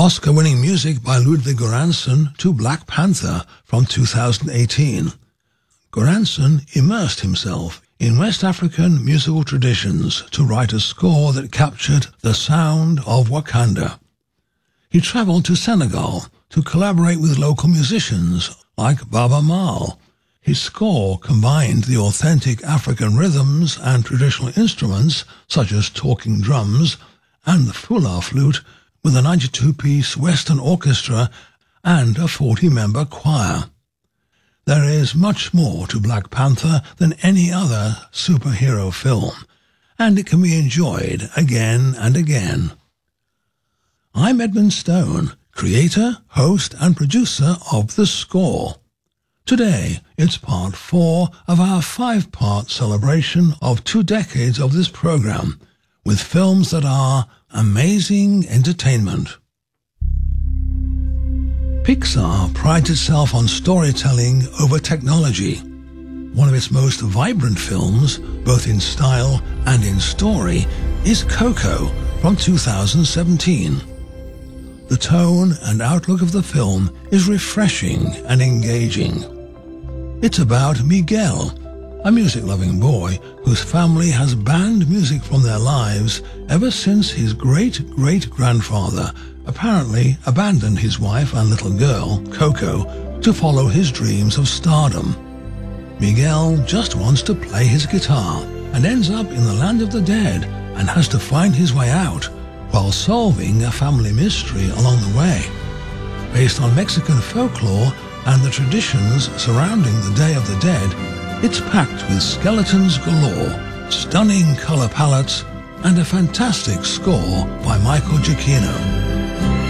Oscar-winning music by Ludwig Göransson to Black Panther from 2018. Göransson immersed himself in West African musical traditions to write a score that captured the sound of Wakanda. He travelled to Senegal to collaborate with local musicians like Baba Maal. His score combined the authentic African rhythms and traditional instruments such as talking drums and the fula flute with a 92-piece Western orchestra and a 40-member choir. There is much more to Black Panther than any other superhero film, and it can be enjoyed again and again. I'm Edmund Stone, creator, host and producer of The Score. Today, it's part 4 of our 5-part celebration of 2 decades of this program, with films that are amazing entertainment. Pixar prides itself on storytelling over technology. One of its most vibrant films, both in style and in story, is Coco from 2017. The tone and outlook of the film is refreshing and engaging. It's about Miguel, a music-loving boy whose family has banned music from their lives ever since his great-great-grandfather apparently abandoned his wife and little girl, Coco, to follow his dreams of stardom. Miguel just wants to play his guitar and ends up in the land of the dead and has to find his way out while solving a family mystery along the way. Based on Mexican folklore and the traditions surrounding the Day of the Dead, it's packed with skeletons galore, stunning color palettes, and a fantastic score by Michael Giacchino.